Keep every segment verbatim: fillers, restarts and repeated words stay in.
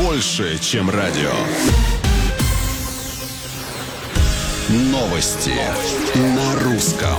больше, чем радио. Новости на русском.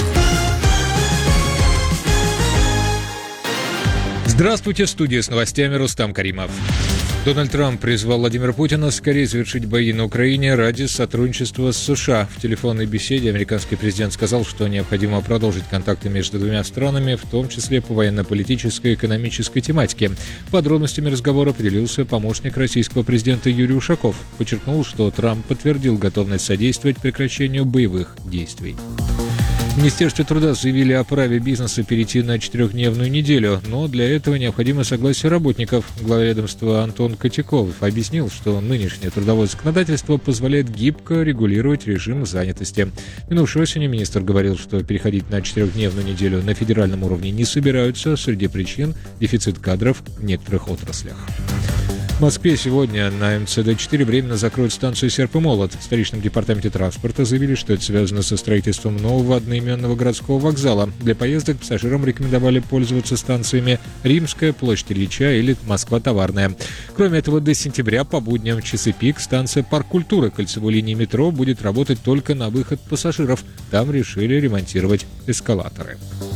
Здравствуйте, в студии с новостями Рустам Каримов. Дональд Трамп призвал Владимира Путина скорее завершить бои на Украине ради сотрудничества с США. В телефонной беседе американский президент сказал, что необходимо продолжить контакты между двумя странами, в том числе по военно-политической и экономической тематике. Подробностями разговора поделился помощник российского президента Юрий Ушаков. Подчеркнул, что Трамп подтвердил готовность содействовать прекращению боевых действий. В Министерстве труда заявили о праве бизнеса перейти на четырехдневную неделю, но для этого необходимо согласие работников. Глава ведомства Антон Котяков объяснил, что нынешнее трудовое законодательство позволяет гибко регулировать режим занятости. Минувшей осенью министр говорил, что переходить на четырехдневную неделю на федеральном уровне не собираются. Среди причин – дефицит кадров в некоторых отраслях. В Москве сегодня на эм цэ дэ четыре временно закроют станцию «Серп и молот». В столичном департаменте транспорта заявили, что это связано со строительством нового одноименного городского вокзала. Для поездок пассажирам рекомендовали пользоваться станциями «Римская», «Площадь Ильича» или «Москва-Товарная». Кроме этого, до сентября по будням в часы пик станция «Парк культуры» кольцевой линии метро будет работать только на выход пассажиров. Там решили ремонтировать эскалаторы.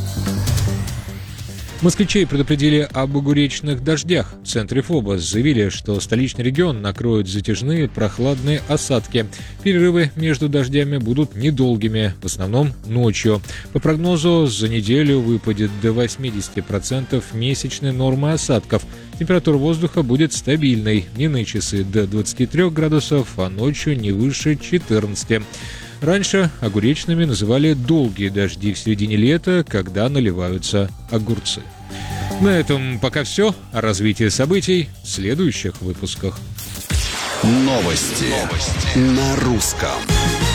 Москвичей предупредили об огуречных дождях. В центре ФОБОС заявили, что столичный регион накроют затяжные прохладные осадки. Перерывы между дождями будут недолгими, в основном ночью. По прогнозу, за неделю выпадет до восемьдесят процентов месячной нормы осадков. Температура воздуха будет стабильной. Дневные часы до двадцати трёх градусов, а ночью не выше четырнадцати. Раньше огуречными называли долгие дожди в середине лета, когда наливаются огурцы. На этом пока все. О развитии событий в следующих выпусках. Новости, Новости. на русском.